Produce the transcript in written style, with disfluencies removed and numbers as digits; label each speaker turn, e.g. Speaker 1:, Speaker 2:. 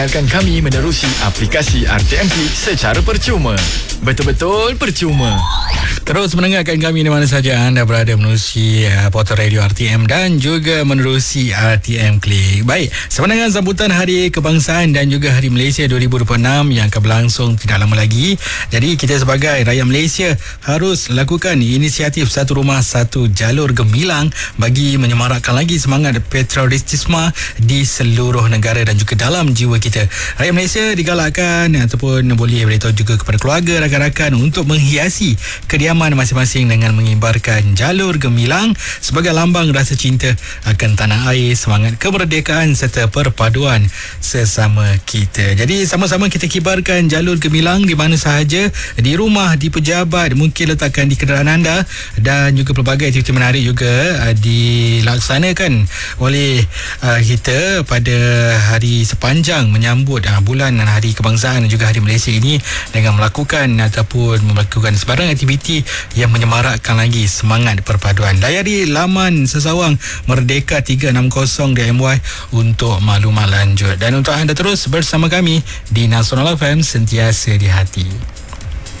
Speaker 1: Dengarkan kami menerusi aplikasi RTMP secara percuma. Betul-betul percuma.
Speaker 2: Terus mendengarkan kami di mana saja anda berada menerusi portal radio RTM dan juga menerusi RTM Klik. Baik, sama dengan sambutan Hari Kebangsaan dan juga Hari Malaysia 2026 yang akan berlangsung tidak lama lagi. Jadi kita sebagai rakyat Malaysia harus lakukan inisiatif satu rumah satu jalur gemilang bagi menyemarakkan lagi semangat patriotisme di seluruh negara dan juga dalam jiwa kita. Rakyat Malaysia digalakkan ataupun boleh beritahu juga kepada keluarga, rakan-rakan untuk menghiasi kediaman masing-masing dengan mengibarkan jalur gemilang sebagai lambang rasa cinta akan tanah air, semangat kemerdekaan serta perpaduan sesama kita. Jadi sama-sama kita kibarkan jalur gemilang di mana sahaja, di rumah, di pejabat, mungkin letakkan di kenderaan anda, dan juga pelbagai aktiviti menarik juga dilaksanakan oleh kita pada hari sepanjang menyambut bulan Hari Kebangsaan dan juga Hari Malaysia ini dengan melakukan sebarang aktiviti yang menyemarakkan lagi semangat perpaduan. Layari laman sesawang Merdeka360.my untuk maklumat lanjut. Dan untuk anda terus bersama kami di Nasional FM, sentiasa di hati.